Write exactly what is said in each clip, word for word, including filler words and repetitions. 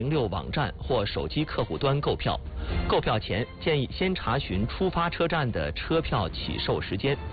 零六网站或手机客户端购票。购票前建议先查询出发车站的车票起售时间。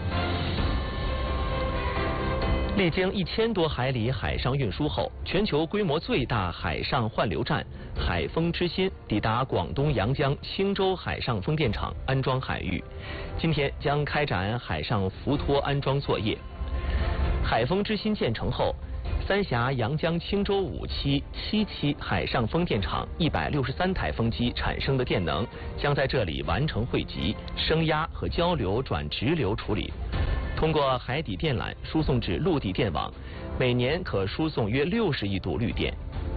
历经一千多海里海上运输后，全球规模最大海上换流站海丰之心抵达广东阳江青州海上风电场安装海域，今天将开展海上浮托安装作业。海丰之心建成后，三峡阳江青州五期、七期海上风电场一百六十三台风机产生的电能将在这里完成汇集、升压和交流转直流处理。通过海底电缆输送至陆地电网，每年可输送约六十亿度绿电。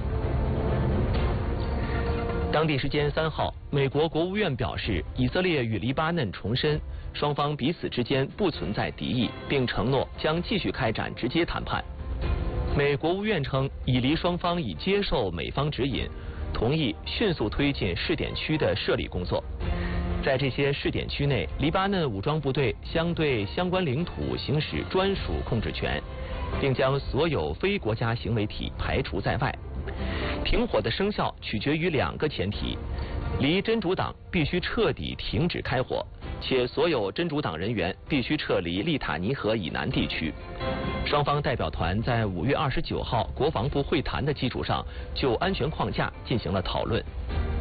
当地时间三号，美国国务院表示，以色列与黎巴嫩重申双方彼此之间不存在敌意，并承诺将继续开展直接谈判。美国务院称，以黎双方已接受美方指引，同意迅速推进试点区的设立工作。在这些试点区内，黎巴嫩武装部队将对相关领土行使专属控制权，并将所有非国家行为体排除在外。停火的生效取决于两个前提：黎真主党必须彻底停止开火，且所有真主党人员必须撤离利塔尼河以南地区。双方代表团在五月二十九号国防部会谈的基础上，就安全框架进行了讨论。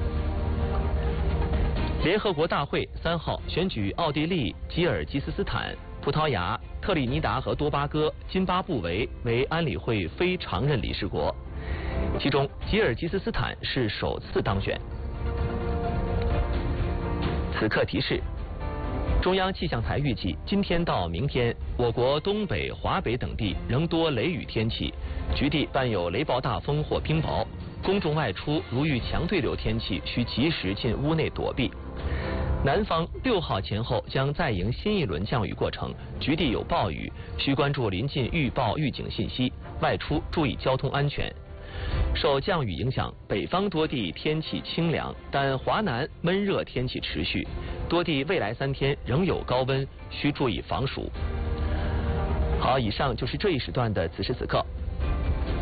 联合国大会三号选举奥地利、吉尔吉斯斯坦、葡萄牙、特立尼达和多巴哥、津巴布韦为安理会非常任理事国，其中吉尔吉斯斯坦是首次当选。此刻提示：中央气象台预计，今天到明天，我国东北、华北等地仍多雷雨天气，局地伴有雷暴大风或冰雹。公众外出如遇强对流天气，需及时进屋内躲避。南方六号前后将再迎新一轮降雨过程，局地有暴雨，需关注临近预报预警信息，外出注意交通安全。受降雨影响，北方多地天气清凉，但华南闷热天气持续，多地未来三天仍有高温，需注意防暑。好，以上就是这一时段的此时此刻。